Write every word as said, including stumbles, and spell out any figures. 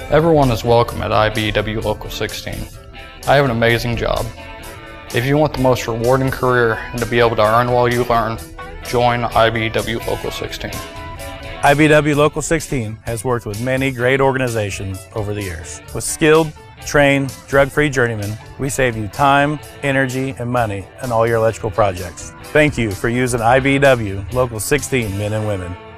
Everyone is welcome at I B E W Local sixteen. I have an amazing job. If you want the most rewarding career and to be able to earn while you learn, join I B E W Local sixteen. I B E W Local sixteen has worked with many great organizations over the years. With skilled, trained, drug-free journeymen, we save you time, energy, and money in all your electrical projects. Thank you for using I B E W Local sixteen men and women.